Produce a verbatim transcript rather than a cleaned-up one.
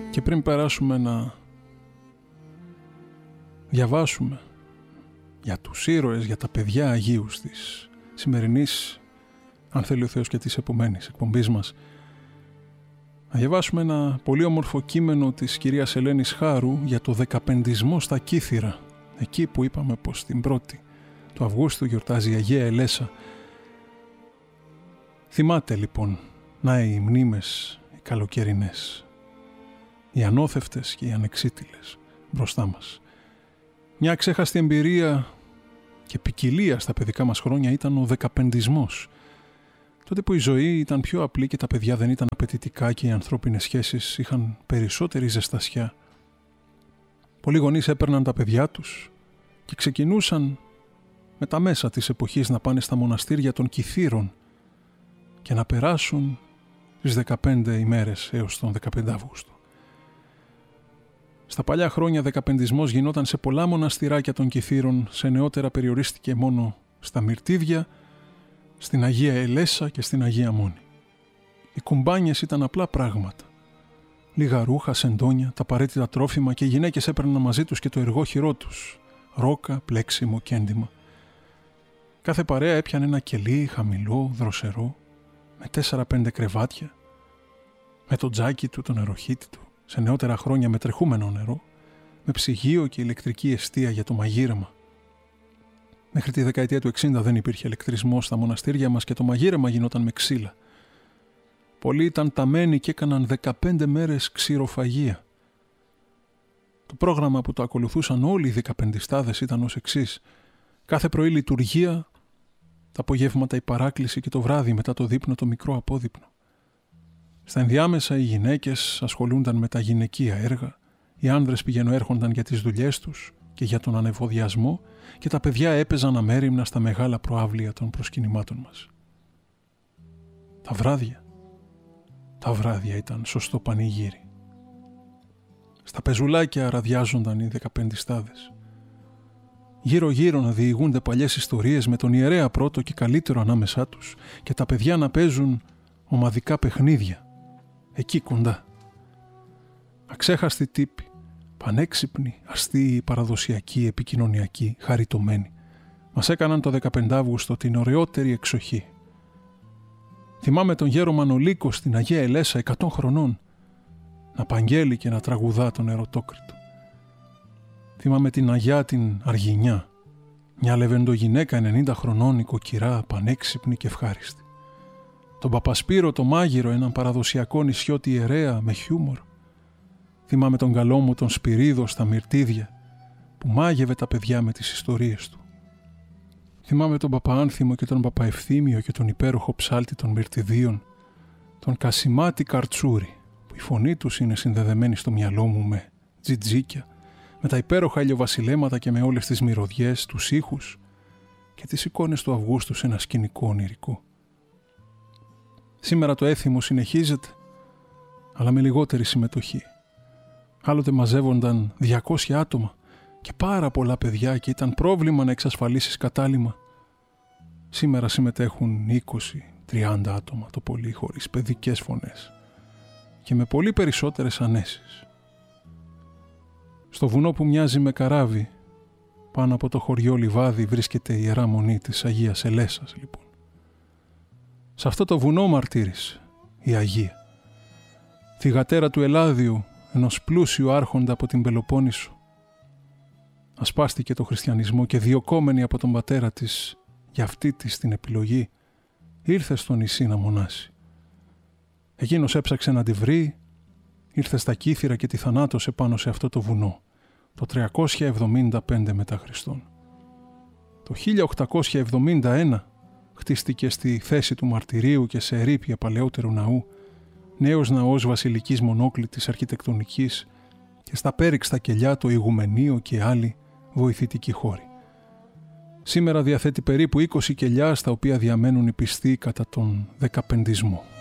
Και πριν περάσουμε να διαβάσουμε για τους ήρωες, για τα παιδιά Αγίους της σημερινής, αν θέλει ο Θεός και της επομένης εκπομπής μας, να διαβάσουμε ένα πολύ όμορφο κείμενο της κυρίας Ελένης Χάρου για το δεκαπεντισμό στα Κύθυρα, εκεί που είπαμε πως την πρώτη του Αυγούστου γιορτάζει η Αγία Ελέσα. Θυμάται λοιπόν, να οι μνήμες οι καλοκαιρινές, οι ανώθευτες και οι ανεξίτηλες μπροστά μας. Μια ξέχαστη εμπειρία και ποικιλία στα παιδικά μας χρόνια ήταν ο δεκαπεντισμός. Τότε που η ζωή ήταν πιο απλή και τα παιδιά δεν ήταν απαιτητικά και οι ανθρώπινες σχέσεις είχαν περισσότερη ζεστασιά. Πολλοί γονείς έπαιρναν τα παιδιά τους και ξεκινούσαν με τα μέσα της εποχής να πάνε στα μοναστήρια των Κυθύρων και να περάσουν τις δεκαπέντε ημέρες έως τον δεκαπέντε Αυγούστου. Στα παλιά χρόνια δεκαπεντισμός γινόταν σε πολλά μοναστηράκια των Κυθύρων, σε νεότερα περιορίστηκε μόνο στα Μυρτίδια, στην Αγία Ελέσα και στην Αγία Μόνη. Οι κουμπάνιες ήταν απλά πράγματα. Λίγα ρούχα, σεντόνια, τα απαραίτητα τρόφιμα και οι γυναίκες έπαιρναν μαζί τους και το εργόχειρό τους, ρόκα, πλέξιμο και έντυμα. Κάθε παρέα έπιανε ένα κελί χαμηλό, δροσερό, με τέσσερα πέντε κρεβάτια, με το τζάκι του, τον νεροχύτη του, σε νεότερα χρόνια με τρεχούμενο νερό, με ψυγείο και ηλεκτρική εστία για το μαγείρεμα. Μέχρι τη δεκαετία του εξήντα δεν υπήρχε ηλεκτρισμός στα μοναστήρια μας και το μαγείρεμα γινόταν με ξύλα. Πολλοί ήταν ταμένοι και έκαναν δεκαπέντε μέρες ξηροφαγία. Το πρόγραμμα που το ακολουθούσαν όλοι οι δεκαπεντιστάδες ήταν ως εξής. Κάθε πρωί λειτουργία, τα απογεύματα η παράκληση και το βράδυ μετά το δείπνο το μικρό απόδειπνο. Στα ενδιάμεσα οι γυναίκες ασχολούνταν με τα γυναικεία έργα, οι άνδρες πηγαινοέρχονταν για τις δουλειές τους και για τον ανεβοδιασμό και τα παιδιά έπαιζαν αμέριμνα στα μεγάλα προαύλια των προσκυνημάτων μας. Τα βράδια, τα βράδια ήταν σωστό πανηγύρι. Στα πεζουλάκια ραδιάζονταν οι δεκαπεντιστάδες. Γύρω-γύρω να διηγούνται παλιές ιστορίες με τον ιερέα πρώτο και καλύτερο ανάμεσά τους και τα παιδιά να παίζουν ομαδικά παιχνίδια, εκεί κοντά. Αξέχαστοι τύποι, πανέξυπνοι, αστείοι, παραδοσιακοί, επικοινωνιακοί, χαριτωμένοι, μας έκαναν το δεκαπέντε Αυγούστο την ωραιότερη εξοχή. Θυμάμαι τον γέρο Μανολίκο στην Αγία Ελέσα εκατό χρονών να παγγέλει και να τραγουδά τον ερωτόκριτο. Θυμάμαι την Αγιά την Αργινιά, μια λεβεντογυναίκα ενενήντα χρονών, οικοκυρά, πανέξυπνη και ευχάριστη. Τον Παπασπύρο το μάγειρο, έναν παραδοσιακό νησιώτη ιερέα με χιούμορ. Θυμάμαι τον καλό μου τον Σπυρίδο στα Μυρτίδια που μάγευε τα παιδιά με τις ιστορίες του. Θυμάμαι τον Παπαάνθιμο και τον Παπαευθύμιο και τον υπέροχο ψάλτη των Μυρτιδίων, τον Κασιμάτη Καρτσούρη, που η φωνή τους είναι συνδεδεμένη στο μυαλό μου με τζιτζίκια, με τα υπέροχα ηλιοβασιλέματα και με όλες τις μυρωδιές, τους ήχους και τις εικόνες του Αυγούστου σε ένα σκηνικό ονειρικό. Σήμερα το έθιμο συνεχίζεται, αλλά με λιγότερη συμμετοχή. Άλλοτε μαζεύονταν διακόσια άτομα και πάρα πολλά παιδιά και ήταν πρόβλημα να εξασφαλίσεις κατάλημα. Σήμερα συμμετέχουν είκοσι τριάντα άτομα το πολύ, χωρίς παιδικές φωνές και με πολύ περισσότερες ανέσεις. Στο βουνό που μοιάζει με καράβι, πάνω από το χωριό Λιβάδι, βρίσκεται η Ιερά Μονή της Αγίας Ελέσας λοιπόν. Σε αυτό το βουνό μαρτύρησε η Αγία, θυγατέρα του Ελλάδιου, ενός πλούσιου άρχοντα από την Πελοπόννησο. Ασπάστηκε το χριστιανισμό και διωκόμενη από τον πατέρα της για αυτή της την επιλογή, ήρθε στο νησί να μονάσει. Εκείνος έψαξε να τη βρει, ήρθε στα Κύθυρα και τη θανάτωσε πάνω σε αυτό το βουνό, το τριακόσια εβδομήντα πέντε μετά Χριστόν. Το χίλια οκτακόσια εβδομήντα ένα χτίστηκε στη θέση του μαρτυρίου και σε ερείπια παλαιότερου ναού, νέος ναός βασιλικής μονόκλητης αρχιτεκτονικής και στα πέριξτα κελιά το ηγουμενείο και άλλοι βοηθητικοί χώροι. Σήμερα διαθέτει περίπου είκοσι κελιά στα οποία διαμένουν οι πιστοί κατά τον δεκαπεντισμό.